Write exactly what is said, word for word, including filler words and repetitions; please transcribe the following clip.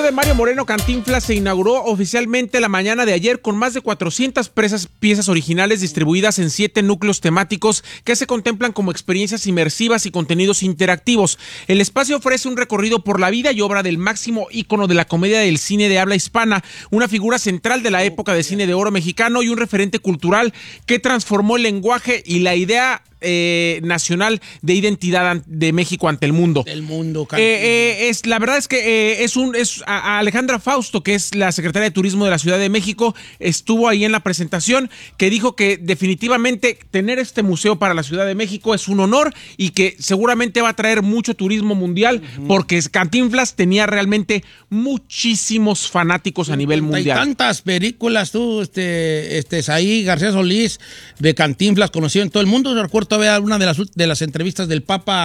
de Mario Moreno Cantinflas se inauguró oficialmente la mañana de ayer con más de cuatrocientas presas, piezas originales distribuidas en siete núcleos temáticos que se contemplan como experiencias inmersivas y contenidos interactivos. El espacio ofrece un recorrido por la vida y obra del máximo ícono de la comedia del cine de habla hispana, una figura central de la época de cine de oro mexicano y un referente cultural que transformó el lenguaje y la idea Eh, nacional de identidad de México ante el mundo. Del mundo. Eh, eh, es la verdad es que eh, es un es a, a Alejandra Fausto, que es la secretaria de Turismo de la Ciudad de México, estuvo ahí en la presentación, que dijo que definitivamente tener este museo para la Ciudad de México es un honor y que seguramente va a traer mucho turismo mundial, uh-huh. porque Cantinflas tenía realmente muchísimos fanáticos a nivel mundial. Hay tantas películas, tú, este, este, Saí García Solís, de Cantinflas, conocido en todo el mundo. Recuerdo todavía una de las, de las entrevistas del Papa